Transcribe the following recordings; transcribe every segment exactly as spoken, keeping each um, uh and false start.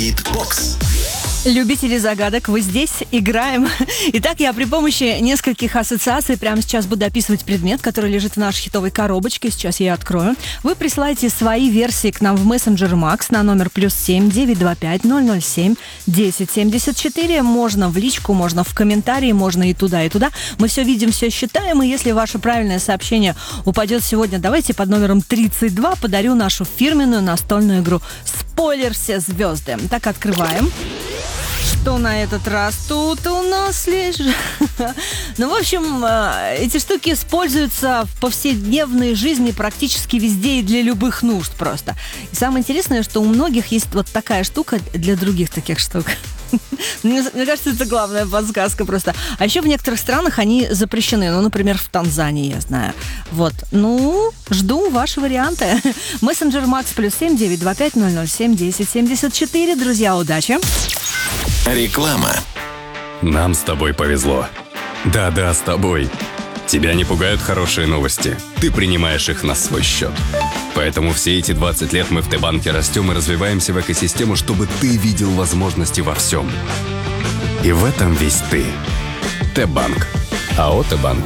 Битбокс. Любители загадок, вы здесь, играем. Итак, я при помощи нескольких ассоциаций прямо сейчас буду описывать предмет, который лежит в нашей хитовой коробочке. Сейчас я ее открою. Вы присылаете свои версии к нам в мессенджер Макс на номер плюс семь девятьсот двадцать пять ноль ноль семь десять семьдесят четыре. Можно в личку, можно в комментарии, можно и туда, и туда. Мы все видим, все считаем. И если ваше правильное сообщение упадет сегодня, давайте под номером тридцать два подарю нашу фирменную настольную игру «Спойлер. Все звезды». Так, открываем. Что на этот раз тут у нас лежит? Ну, в общем, эти штуки используются в повседневной жизни практически везде и для любых нужд просто. И самое интересное, что у многих есть вот такая штука для других таких штук. Мне, мне кажется, это главная подсказка просто. А еще в некоторых странах они запрещены. Ну, например, в Танзании, я знаю. Вот. Ну, жду ваши варианты. Мессенджер Макс плюс семь девятьсот двадцать пять ноль ноль семь десять семьдесят четыре. Друзья, удачи! Реклама. Нам с тобой повезло. Да-да, с тобой. Тебя не пугают хорошие новости. Ты принимаешь их на свой счет. Поэтому все эти двадцать лет мы в Т-банке растем и развиваемся в экосистему, чтобы ты видел возможности во всем. И в этом весь ты. Т-банк. АО Т-банк.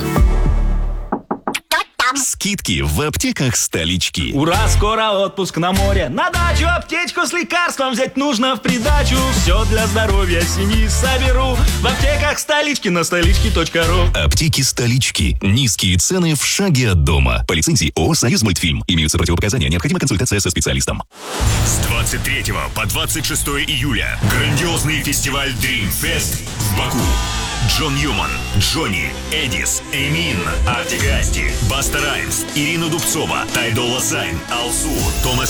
Скидки в аптеках столички. Ура, скоро отпуск на море. На дачу аптечку с лекарством взять нужно в придачу. Все для здоровья семьи соберу в аптеках столички на столички точка ру. Аптеки столички. Низкие цены в шаге от дома. По лицензии ООО «Союз Мультфильм». Имеются противопоказания. Необходима консультация со специалистом. С двадцать третьего по двадцать шестое июля грандиозный фестиваль Dream Fest в Баку. Джон Ньюман, Джонни, Эдис, Эмин, Артик и Асти, Баста Раймс, Ирина Дубцова, Тайдола Сайн, Алсу, Томас